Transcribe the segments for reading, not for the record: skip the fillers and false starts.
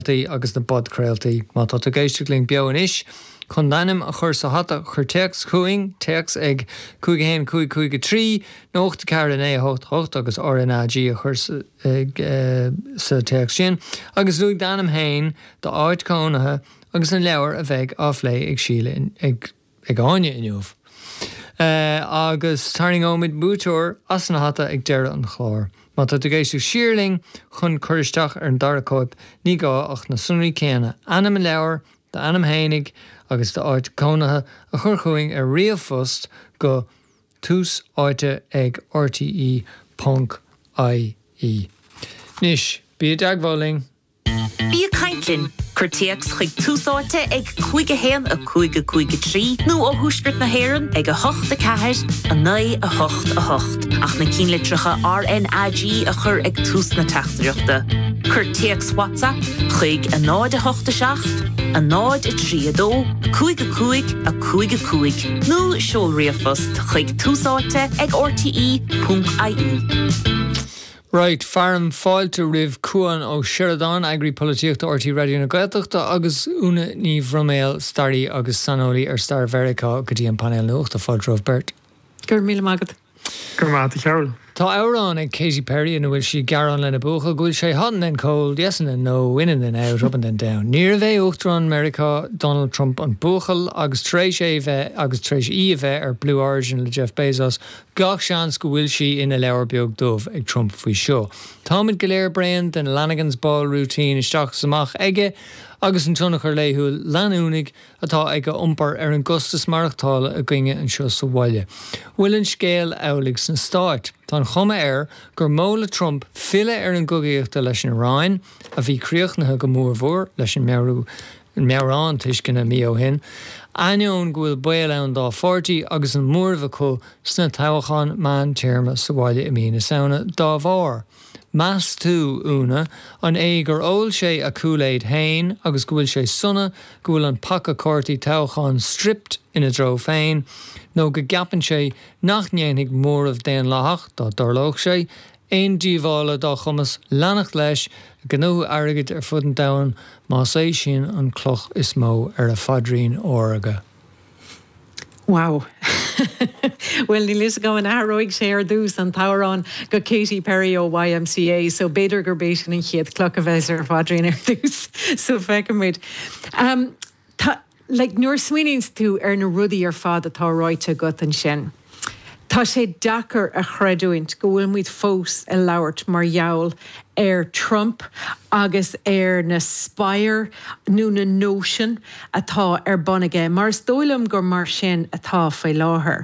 agus na bodcréaltaí má tá géisteach bean is chun danim a chur sa hata chur text chuing text ag 2-1-2-2-3 nócht cear in 8-8 agus RNAG a chur sa text sin agus luigh danim hain do áid cónathe agus an leabhar a bheith áflé ag síle ag áine inniuh. Agus tarning ómid búteir as na hata ag deire an chlár. Má tá géisú siirling chun chuiristeach ar an daracóip ní gá ach na sunraí céanna anam leabhar de anam hénig agus de áit cónathe a churchuing ar riamhfust go tús áite ag RTE.ie. Nis, bí dagháling. Bí Caintlin, chuirtíocht chuig túsáte ag 2-1-2-2-3 nó ó thuaisgurt na hÉireann ag a 8-4 a 9-8-8 ach na cínlitricha RNAG a chur ag tús na teachtareachta. Chuirtíocht WhatsApp chuig a 9-8-7 a 9-3-2 2-2-2 nó seol riamhfust chuig túsáte ag RTE.ie. Right, farm fáilte rih cuan ó Sheridan agri políochta RT Radio na Gaeltachta agus úna ní bhromail starí agus sanolaí ar Star Verica go dtí an panel nuachta fáildroh Bert. Gur míle mágad. Gur máta cheall. Tá árán ag Katy Perry and bhfuil si garán lena bucha gúil sé hot and cold, yes and no, winning and out, up and then down. Níor bheith Uachtarán America Donald Trump an buchal agus tréis é bheith agus tréis í bheith ar Blue Origin le Jeff Bezos gach seans go bhfuil si ina leabhar beag dubh ag Trump faoi seo. Táimid go léir Brian den Lanigan's ball routine isteach samach aige agus an tunnach ar léithúil leanúnig atá ag go umpar ar an gustas marachtála a gcuinge an seo sa bhaile. Bhfuil an scéal eolaigh san stáit. Tá chuma air gur móla Trump fille ar an gogaíochta leis an Ryan a bhí críochnathe go mórmhór leis an mearán tuiscinna mío hin. Aineoin go bhfuil bail ann dá 40 agus an mórmha có sna tábhachan man téirme sa bhaile i mína saona dá bhár. Mas tú úna an é gur óil sé a Kool-Aid hain agus go bhfuil sé sunna go bhfuil an paca córtaí tábhachan stript ina dro féin nó go gapan sé nach néannig mórmh déan láthach dá dorlóch sé éon díomhála dá chumas leannacht leis gnú airgid ar fud an domhan más é sin an cloch is mó ar a fadrín áraga. Wow. Well, ní lis go an aróig sé ar dús an tárán go Katy Perry ó YMCA, so beidir gur béis an chiad cloch a bheits ar fadrín ar dús, so fecamid. Like nuair swinings tú ar na rudaí ar fad atá ráite gut an sin. Tá sé dachar a chreidúint go bhfuil muid fós a labhart mar jaall ar Trump agus ar na Spire nó na Notion atá ar bonige. Mar dóilm gur mar sin atá faoi láthair.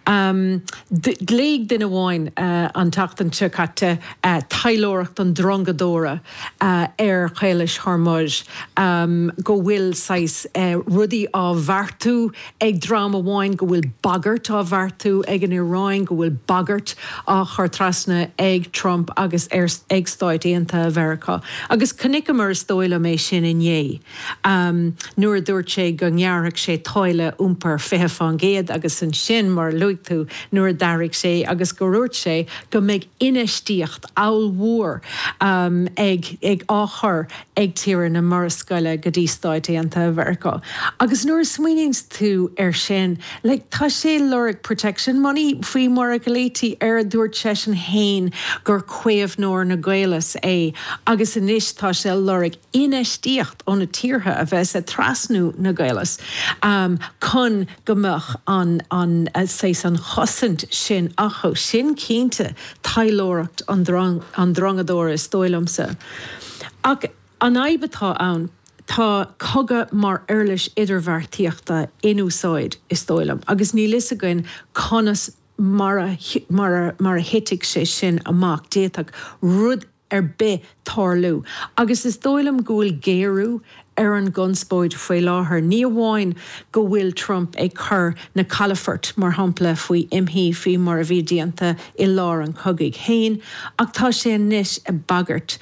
Léig den bháin an tatan tucate tailóireacht an drongadóra ar Chailis Hormuz go bhfuil sais rudaí á bhartú ag drama bháin go bhfuil bagart á bhartú ag an Iráin go bhfuil bagart á chuirtrasna ag Trump agus ag stáid éanta America. Agus canicamar dóile mé sin inné. Nuair dúirt sé go ngearraach sé táile úmpar fithe fan géad agus an sin mar luigh tú nuair darraigh sé agus go ruirt sé go méid inistíocht áilmhór ag áchar ag tíre na marascaile go dtí stáid éanta America. Agus nuair smaoinings tú ar sin, tá sé lorg protection money faoi mar go léití ar dúirt sé an hain gur cuéamh nóir na Gaelas é agus inis tá sé lorg inistíocht óna tíortha a bheits a trasnú na Gaelas chun gomach an chosint sin acho sin cínte tailóireacht an drongadóra is dóilimsa. Ach an aibatá ann tá coga mar airlis idirbheartaíochta in úsáid is dóilim agus ní lis againn conas mar a hitic sé sin amach déach rud ar be tarlú. Agus is dóilm gúil géirú ar an gunspóid faoi láthair. Ní bháin go bhfuil Trump ag chur na calafort mar hampla faoi imhí faoi mar a bhí dianta I lár an cogaigh hain, ach tá sé níos a bagart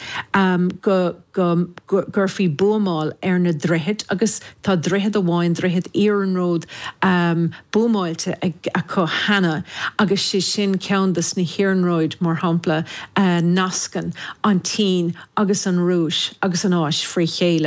gurfií buamáil ar na droichead, agus tá droichead a bháin, droichead Éireann Road buamáilte a chu hana, agus sé sin ceandas na Héireann Road mar hampla nascan an tín agus an rúis agus an áis faoi chéile.